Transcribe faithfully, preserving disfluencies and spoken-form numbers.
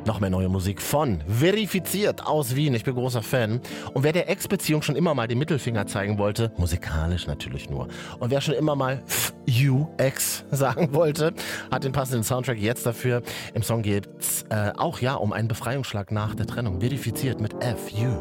Noch mehr neue Musik von Verifiziert aus Wien. Ich bin großer Fan. Und wer der Ex-Beziehung schon immer mal den Mittelfinger zeigen wollte, musikalisch natürlich nur, und wer schon immer mal F you Ex sagen wollte, hat den passenden Soundtrack jetzt dafür. Im Song geht's äh, auch ja um einen Befreiungsschlag nach der Trennung. Verifiziert mit F you.